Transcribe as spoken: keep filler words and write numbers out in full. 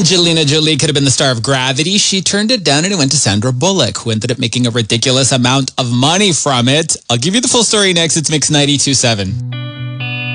Angelina Jolie could have been the star of Gravity. She turned it down and it went to Sandra Bullock, who ended up making a ridiculous amount of money from it. I'll give you the full story next. It's Mix ninety-two point seven.